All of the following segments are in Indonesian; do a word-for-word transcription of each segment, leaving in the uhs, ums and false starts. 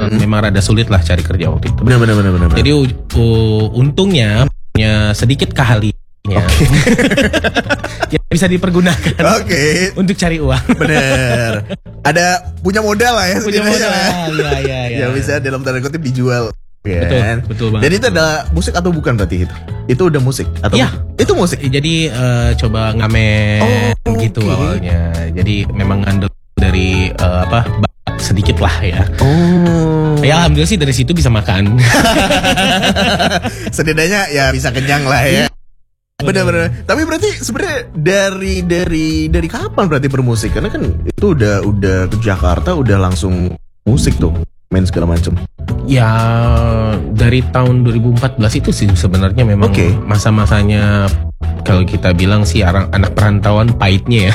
mm-hmm. memang rada sulit lah cari kerja waktu itu. Benar benar benar benar. Jadi uh, untungnya punya sedikit keahliannya. Okay. Ya bisa dipergunakan. Oke. Okay. Untuk cari uang. Bener. Ada punya modal lah ya. Punya modal. Iya iya iya. Yang bisa dalam tanda kutip dijual. Betul, kan? Betul banget. Jadi itu adalah musik atau bukan berarti itu? Itu udah musik atau? Iya, itu musik. Jadi uh, coba ngamen oh, gitu okay. awalnya. Jadi memang ngandel dari uh, apa sedikit lah ya. Oh. Ya alhamdulillah sih dari situ bisa makan. Setidaknya ya bisa kenyang lah ya. Benar-benar. Tapi berarti sebenarnya dari dari dari kapan berarti bermusik? Karena kan itu udah udah ke Jakarta udah langsung musik tuh. Main segala macam. Ya dari tahun dua ribu empat belas itu sih sebenarnya memang okay. masa-masanya kalau kita bilang sih orang anak perantauan pahitnya ya.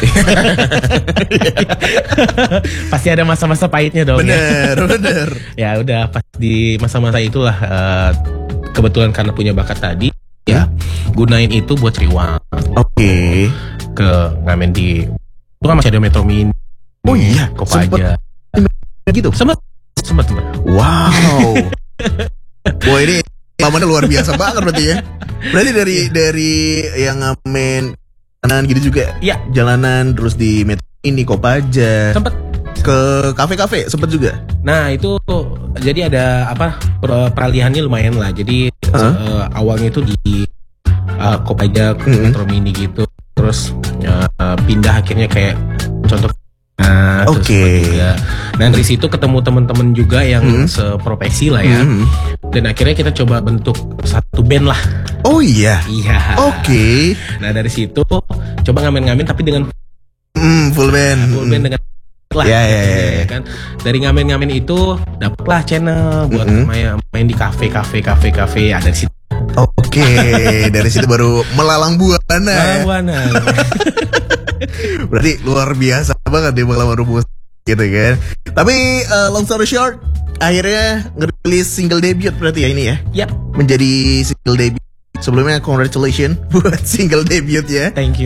Pasti ada masa-masa pahitnya dong. Bener, ya. bener. Ya udah pas di masa-masa itulah uh, kebetulan karena punya bakat tadi hmm? ya gunain itu buat cari uang. Oke. Okay. Ke ngamen di itu kan masih ada Metro Mini. Oh iya, Kopaja. Gitu. Sempet Sempet, sempet. Wow. Wah ini pamannya luar biasa banget berarti ya. Berarti dari dari yang ngamen jalanan gitu juga. Iya. Jalanan terus di Metro ini Kopaja. Sempet. Ke kafe-kafe sempet juga. Nah itu jadi ada apa peralihannya lumayan lah. Jadi huh? uh, awalnya itu di uh, Kopaja ke mm-hmm. Metro Mini gitu. Terus uh, pindah akhirnya kayak contoh. Nah, oke. Okay. Dan dari situ ketemu teman-teman juga yang hmm. seprofesi lah ya. Hmm. Dan akhirnya kita coba bentuk satu band lah. Oh iya. Iya. Oke. Okay. Nah dari situ coba ngamen-ngamen tapi dengan mm, full band. Nah, full band dengan lah. Ya, ya, ya, ya. Kan dari ngamen-ngamen itu dapatlah channel buat mm-hmm. main, main di kafe, kafe, kafe, kafe. Ada di situ. Oke. Okay. Dari situ baru melalang buana. Melalang buana. Berarti luar biasa banget dia pengalaman rumus gitu kan. Tapi uh, long story short, akhirnya ngerilis single debut berarti ya ini ya. Yap. Menjadi single debut. Sebelumnya congratulations buat single debut ya. Thank you.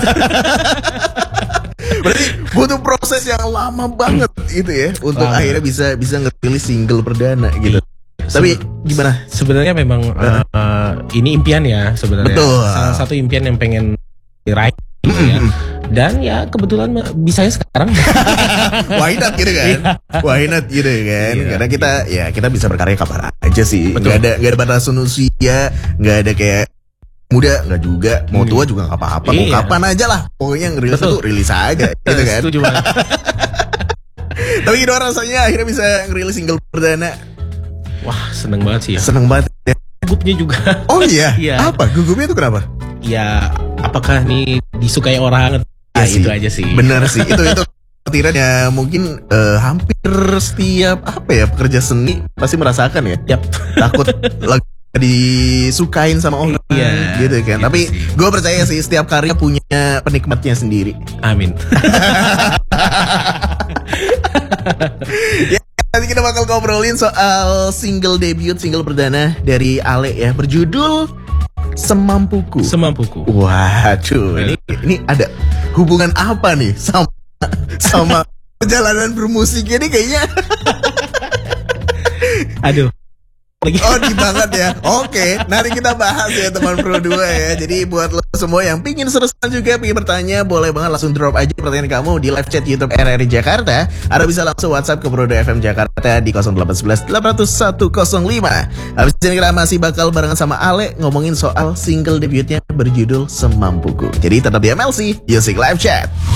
Berarti butuh proses yang lama banget gitu ya untuk lama. Akhirnya bisa bisa ngerilis single perdana gitu. Se- Tapi gimana? Sebenarnya memang uh, uh, ini impian ya sebenarnya. Betul. Salah satu impian yang pengen diraih. Gitu ya. Dan ya kebetulan bisanya sekarang. Why not gitu kan? Why not gitu kan? Iya, Karena kita iya. ya kita bisa berkarya kapan aja sih. Betul. Gak ada gak ada batasan usia, gak ada kayak muda nggak juga, mau tua juga nggak apa-apa. Mau iya. kapan aja lah, pokoknya ngerilis itu rilis aja, gitu kan? Setuju banget. Tapi gimana rasanya akhirnya bisa ngerilis single perdana? Wah seneng banget sih ya. Seneng banget. Ya. Gugupnya juga. Oh iya. Iya. Apa gugupnya itu kenapa? Ya apakah nih disukai orang? Ya ah, sih. Itu aja sih. Bener sih. itu itu khawatiran ya mungkin uh, hampir setiap apa ya pekerja seni pasti merasakan ya. Yap. Takut lagi disukain sama orang iya, gitu kan. Gitu Tapi gue percaya sih setiap karya punya penikmatnya sendiri. Amin. Ya, nanti kita bakal ngobrolin soal single debut, single perdana dari Ale ya, berjudul Semampuku. Semampuku. Waduh, ini ini ada hubungan apa nih sama sama perjalanan bermusiknya nih kayaknya. Aduh. Oh di banget ya. Oke, nanti kita bahas ya teman Pro dua ya. Jadi buat lo semua yang pingin seru-seruan juga, pingin bertanya, boleh banget langsung drop aja pertanyaan kamu di live chat YouTube R R I Jakarta. Atau bisa langsung WhatsApp ke Pro dua F M Jakarta di nol delapan satu satu delapan nol satu nol lima. Habis ini kita masih bakal barengan sama Ale ngomongin soal single debutnya berjudul Semampuku. Jadi tetap di M L C Music Live Chat.